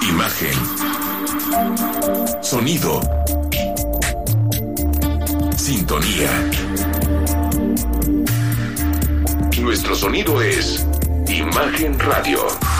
Imagen. Sonido. Sintonía. Nuestro sonido es Imagen Radio.